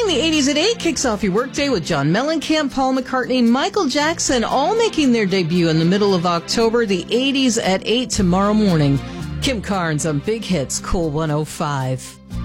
the 80s at 8 kicks off your workday with John Mellencamp, Paul McCartney, Michael Jackson, all making their debut in the middle of October. The 80s at 8 tomorrow morning. Kim Carnes on Big Hits, Cool 105.